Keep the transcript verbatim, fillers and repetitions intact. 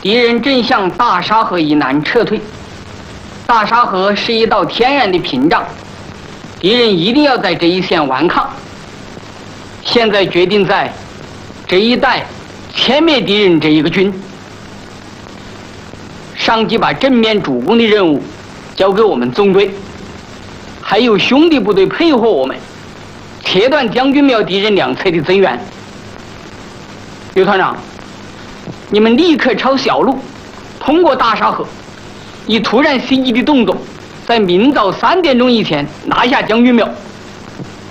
敌人正向大沙河以南撤退。大沙河是一道天然的屏障，敌人一定要在这一线顽抗。现在决定在这一带歼灭敌人这一个军。上级把正面主攻的任务交给我们纵队，还有兄弟部队配合我们，切断将军庙敌人两侧的增援。刘团长，你们立刻抄小路，通过大沙河，以突然袭击的动作，在明早三点钟以前拿下将军庙。